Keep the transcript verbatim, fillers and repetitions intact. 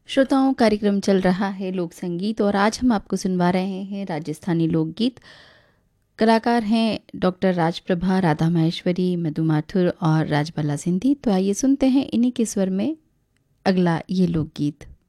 श्रोताओं, कार्यक्रम चल रहा है लोक संगीत और आज हम आपको सुनवा रहे हैं राजस्थानी लोकगीत। कलाकार हैं डॉक्टर राजप्रभा, राधा माहेश्वरी, मधु माथुर और राजबाला सिंधी। तो आइए सुनते हैं इन्हीं के स्वर में अगला ये लोकगीत।